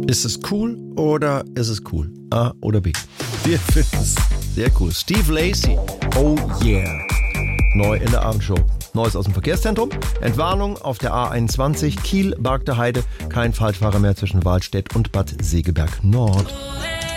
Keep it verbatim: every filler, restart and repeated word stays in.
Ist es cool oder ist es cool? A oder B? Wir finden es sehr cool. Steve Lacy, oh yeah. Neu in der Abendshow. Neues aus dem Verkehrszentrum. Entwarnung auf der A einundzwanzig, Kiel, Bargter Heide. Kein Falschfahrer mehr zwischen Wahlstedt und Bad Segeberg Nord.